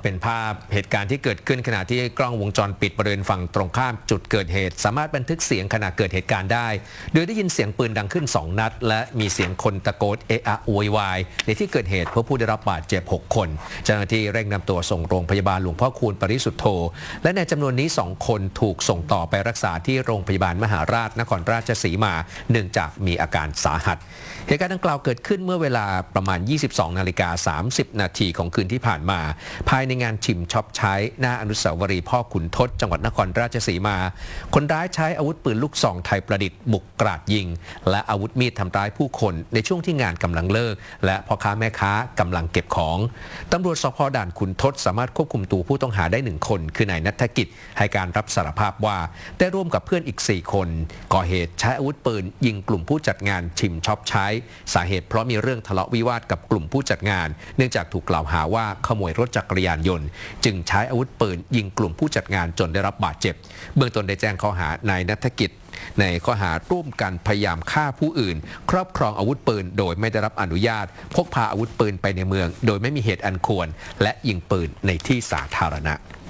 เป็นภาพเหตุการณ์ที่เกิดขึ้นขณะที่กล้องวงจรปิดบริเวณฝั่งตรงข้ามจุดเกิดเหตุสามารถบันทึกเสียงขณะเกิดเหตุการณ์ได้โดยได้ยินเสียงปืนดังขึ้น2นัดและมีเสียงคนตะโกนเอะอะโวยวายในที่เกิดเหตุพบผู้ได้รับบาดเจ็บ6คนเจ้าหน้าที่เร่งนำตัวส่งโรงพยาบาลหลวงพ่อคูณปริสุทธโธและในจำนวนนี้2คนถูกส่งต่อไปรักษาที่โรงพยาบาลมหาราชนครราชสีมาเนื่องจากมีอาการสาหัสเหตุการณ์ดังกล่าวเกิดขึ้นเมื่อเวลาประมาณ 22:30 นาทีของคืนที่ผ่านมาภายในงานชิมช็อปใช้หน้าอนุสาวรีย์พ่อขุนทดจังหวัดนครราชสีมาคนร้ายใช้อาวุธปืนลูกซองไทยประดิษฐ์บุกกราดยิงและอาวุธมีดทำร้ายผู้คนในช่วงที่งานกำลังเลิกและพ่อค้าแม่ค้ากำลังเก็บของตำรวจสภ.ด่านขุนทดสามารถควบคุมตัวผู้ต้องหาได้1คนคือนายณัฐกิจให้การรับสารภาพว่าได้ร่วมกับเพื่อนอีก4คนก่อเหตุใช้อาวุธปืนยิงกลุ่มผู้จัดงานชิมช็อปใช้สาเหตุเพราะมีเรื่องทะเลาะวิวาทกับกลุ่มผู้จัดงานเนื่องจากถูกกล่าวหาว่าขโมยรถจักรยานยนต์จึงใช้อาวุธปืนยิงกลุ่มผู้จัดงานจนได้รับบาดเจ็บเบื้องต้นได้แจ้งข้อหานายณัฐกิจในข้อหาร่วมกันพยายามฆ่าผู้อื่นครอบครองอาวุธปืนโดยไม่ได้รับอนุญาตพกพาอาวุธปืนไปในเมืองโดยไม่มีเหตุอันควรและยิงปืนในที่สาธารณะ